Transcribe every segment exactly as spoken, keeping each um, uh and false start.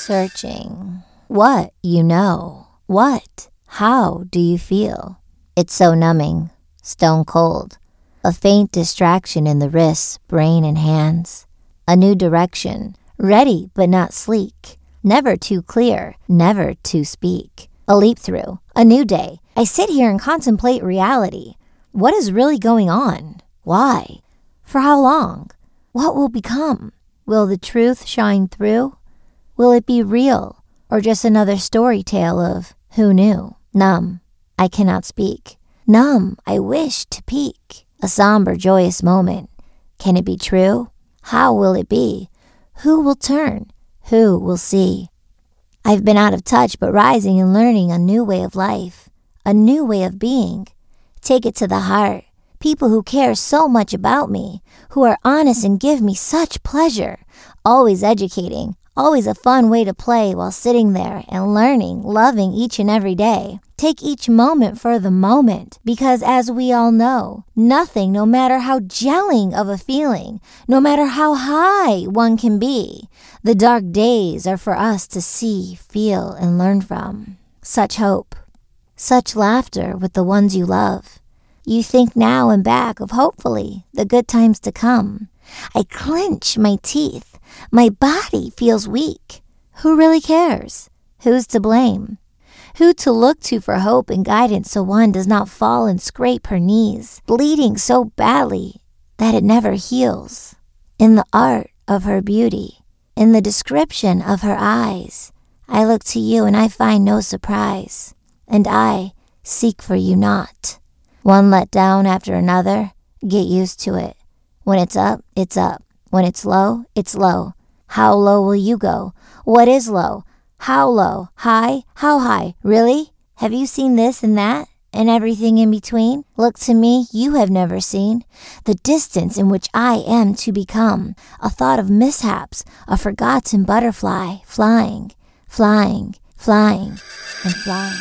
Searching. What you know? What? How do you feel? It's so numbing, stone cold. A faint distraction in the wrists, brain, and hands. A new direction, ready but not sleek. Never too clear, never to speak. A leap through, a new day. I sit here and contemplate reality. What is really going on? Why? For how long? What will become? Will the truth shine through? Will it be real, or just another story tale of who knew? Numb, I cannot speak. Numb, I wish to peak. A somber, joyous moment. Can it be true? How will it be? Who will turn? Who will see? I've been out of touch, but rising and learning a new way of life, a new way of being. Take it to the heart. People who care so much about me, who are honest and give me such pleasure. Always educating, always a fun way to play while sitting there and learning, loving each and every day. Take each moment for the moment, because as we all know, nothing, no matter how gelling of a feeling, no matter how high one can be, the dark days are for us to see, feel, and learn from. Such hope, such laughter with the ones you love. You think now and back of hopefully the good times to come. I clench my teeth. My body feels weak. Who really cares? Who's to blame? Who to look to for hope and guidance so one does not fall and scrape her knees, bleeding so badly that it never heals? In the art of her beauty, in the description of her eyes, I look to you and I find no surprise, and I seek for you not. One let down after another, get used to it. When it's up, it's up. When it's low, it's low. How low will you go? What is low? How low? High? How high? Really? Have you seen this and that and everything in between? Look to me, you have never seen the distance in which I am to become. A thought of mishaps, a forgotten butterfly, flying, flying, flying, and flying.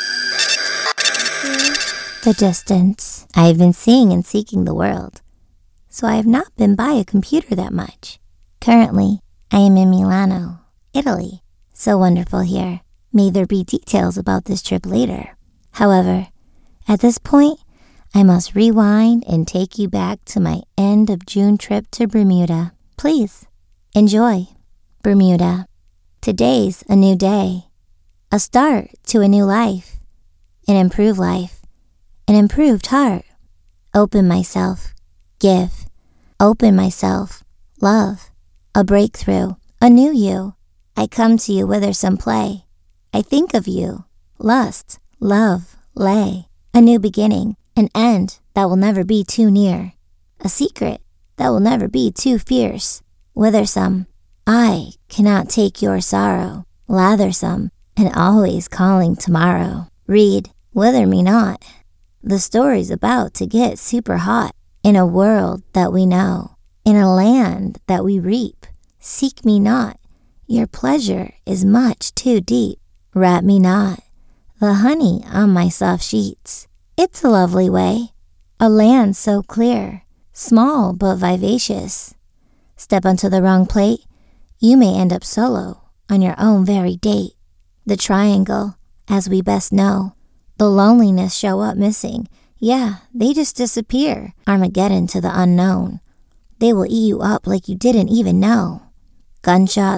The distance. I have been seeing and seeking the world, so I have not been by a computer that much. Currently, I am in Milano, Italy. So wonderful here. May there be details about this trip later. However, at this point, I must rewind and take you back to my end of June trip to Bermuda. Please, enjoy. Bermuda. Today's a new day. A start to a new life. An improved life. An improved heart. Open myself. Give. Open myself. Love. A breakthrough. A new you. I come to you withersome play. I think of you. Lust. Love. Lay. A new beginning. An end that will never be too near. A secret that will never be too fierce. Withersome. I cannot take your sorrow. Lathersome. And always calling tomorrow. Read. Wither me not. The story's about to get super hot. In a world that we know. In a land that we reap. Seek me not. Your pleasure is much too deep. Wrap me not. The honey on my soft sheets. It's a lovely way. A land so clear. Small but vivacious. Step onto the wrong plate. You may end up solo on your own very date. The triangle, as we best know. The loneliness show up missing. Yeah, they just disappear. Armageddon to the unknown. They will eat you up like you didn't even know. Gunshots